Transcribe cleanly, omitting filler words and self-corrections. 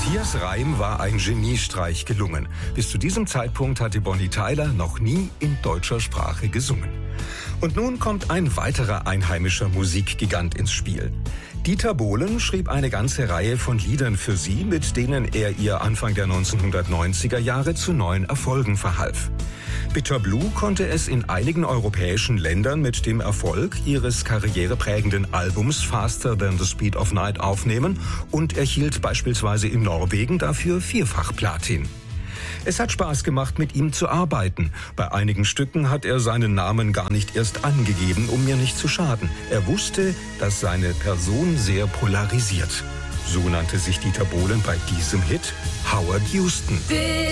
Matthias Reim war ein Geniestreich gelungen. Bis zu diesem Zeitpunkt hatte Bonnie Tyler noch nie in deutscher Sprache gesungen. Und nun kommt ein weiterer einheimischer Musikgigant ins Spiel. Dieter Bohlen schrieb eine ganze Reihe von Liedern für sie, mit denen er ihr Anfang der 1990er Jahre zu neuen Erfolgen verhalf. Bitter Blue konnte es in einigen europäischen Ländern mit dem Erfolg ihres karriereprägenden Albums Faster Than the Speed of Night aufnehmen und erhielt beispielsweise in Norwegen dafür 4-fach Platin. Es hat Spaß gemacht, mit ihm zu arbeiten. Bei einigen Stücken hat er seinen Namen gar nicht erst angegeben, um mir nicht zu schaden. Er wusste, dass seine Person sehr polarisiert. So nannte sich Dieter Bohlen bei diesem Hit Howard Houston.